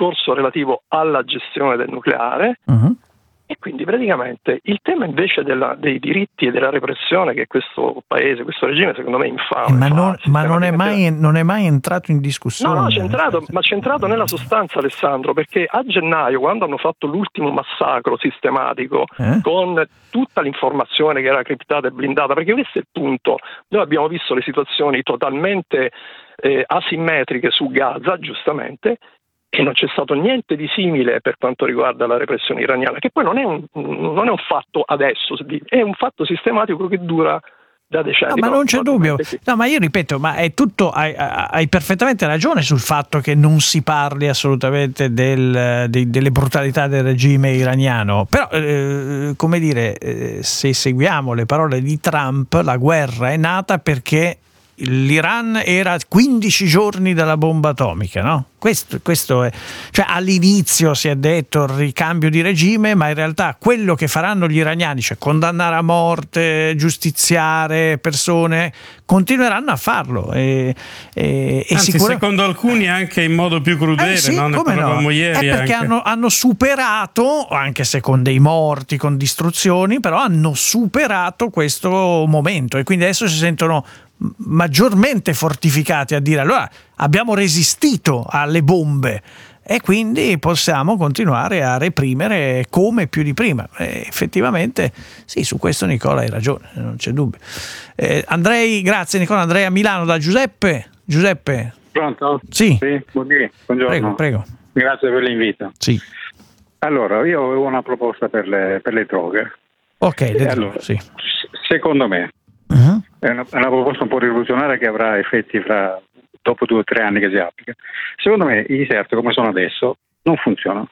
discorso relativo alla gestione del nucleare. E quindi praticamente il tema invece dei diritti e della repressione che questo paese, questo regime secondo me infame ma non è mai entrato in discussione. No, c'è entrato nella sostanza, Alessandro, perché a gennaio, quando hanno fatto l'ultimo massacro sistematico con tutta l'informazione che era criptata e blindata, perché questo è il punto, noi abbiamo visto le situazioni totalmente asimmetriche su Gaza, giustamente, e non c'è stato niente di simile per quanto riguarda la repressione iraniana, che poi non è un fatto adesso, è un fatto sistematico che dura da decenni. No, ma non c'è dubbio. No, ma io ripeto, ma è tutto, hai perfettamente ragione sul fatto che non si parli assolutamente delle brutalità del regime iraniano. Però, come dire, se seguiamo le parole di Trump, la guerra è nata perché l'Iran era 15 giorni dalla bomba atomica, no? Questo è, cioè all'inizio si è detto ricambio di regime, ma in realtà quello che faranno gli iraniani, cioè condannare a morte, giustiziare persone, continueranno a farlo e anzi, secondo alcuni anche in modo più crudele, sì, no? Ne parlavamo ieri. Perché hanno superato, anche se con dei morti, con distruzioni, però hanno superato questo momento e quindi adesso si sentono maggiormente fortificati a dire allora abbiamo resistito alle bombe e quindi possiamo continuare a reprimere come più di prima. Effettivamente sì, su questo Nicola hai ragione, non c'è dubbio. Grazie Nicola. Andrea Milano da Giuseppe. Pronto? Sì, buongiorno. Prego. Grazie per l'invito. Sì. Allora, io avevo una proposta per le droghe. Ok, allora, sì. Secondo me è una proposta un po' rivoluzionaria che avrà effetti dopo 2 o 3 anni che si applica. Secondo me i CERT, come sono adesso, non funzionano.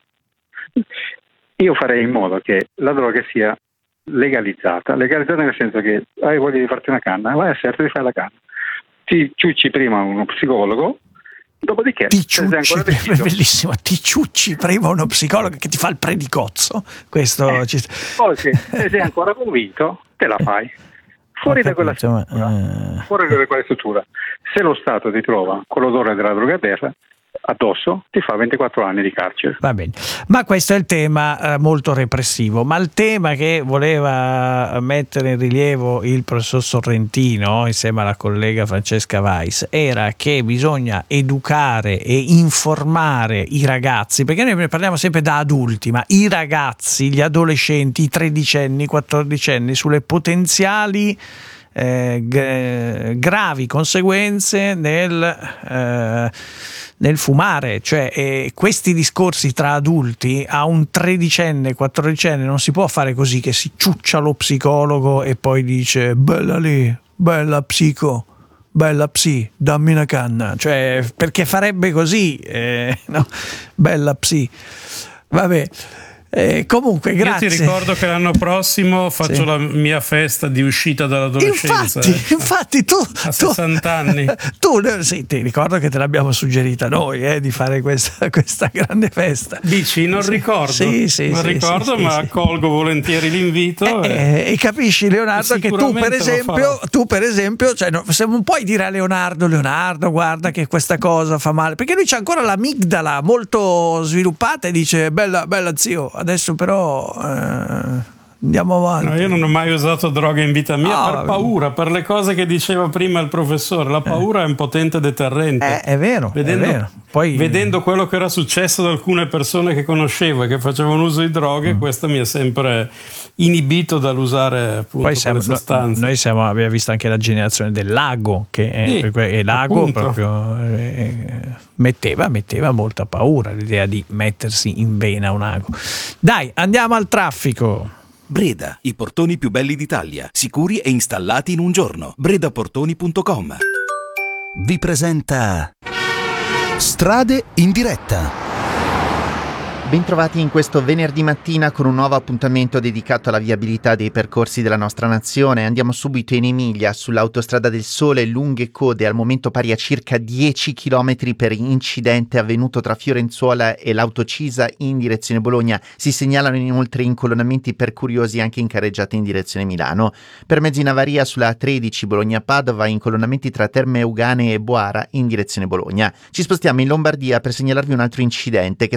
Io farei in modo che la droga sia legalizzata nel senso che hai voglia di farti una canna, vai a CERT e ti fai la canna. Ti ciucci prima uno psicologo, dopodiché è bellissimo, ti ciucci prima uno psicologo che ti fa il predicozzo. Questo poi se sei ancora convinto te la fai. Fuori da quella struttura. Se lo Stato ti trova con l'odore della droga a terra addosso, ti fa 24 anni di carcere. Va bene, ma questo è il tema molto repressivo, ma il tema che voleva mettere in rilievo il professor Sorrentino insieme alla collega Francesca Weiss era che bisogna educare e informare i ragazzi, perché noi ne parliamo sempre da adulti, ma i ragazzi, gli adolescenti, i 13enni, 14enni sulle potenziali gravi conseguenze nel fumare, cioè questi discorsi tra adulti a un 13enne, 14enne non si può fare così che si ciuccia lo psicologo e poi dice bella lì, bella psico, bella psi, dammi una canna, cioè perché farebbe così, no? Bella psi, vabbè. Comunque grazie. Io ti ricordo che l'anno prossimo faccio la mia festa di uscita dall'adolescenza. Infatti tu a 60 anni sì, ti ricordo che te l'abbiamo suggerita noi di fare questa grande festa. Dici? Non ricordo. Non ricordo, ma accolgo volentieri l'invito e capisci Leonardo che tu per esempio cioè, se non puoi dire a Leonardo guarda che questa cosa fa male, perché lui c'ha ancora l'amigdala molto sviluppata e dice bella zio, adesso però andiamo avanti. No, io non ho mai usato droga in vita mia per paura, per le cose che diceva prima il professore. La paura è un potente deterrente. È vero, è vero. Poi, vedendo quello che era successo ad alcune persone che conoscevo e che facevano uso di droghe, questo mi è sempre inibito dall'usare appunto quelle sostanze. Noi abbiamo visto anche la generazione del Lago, che è Lago appunto. Proprio metteva molta paura l'idea di mettersi in vena un ago. Dai, andiamo al traffico. Breda, i portoni più belli d'Italia, sicuri e installati in un giorno. bredaportoni.com vi presenta Strade in diretta. Bentrovati in questo venerdì mattina con un nuovo appuntamento dedicato alla viabilità dei percorsi della nostra nazione. Andiamo subito in Emilia, sull'autostrada del Sole, lunghe code, al momento pari a circa 10 km per incidente avvenuto tra Fiorenzuola e l'Autocisa in direzione Bologna. Si segnalano inoltre incolonnamenti per curiosi anche in carreggiata in direzione Milano. Per mezzi in avaria sulla A13 Bologna-Padova, incolonnamenti tra Terme Eugane e Boara in direzione Bologna. Ci spostiamo in Lombardia per segnalarvi un altro incidente che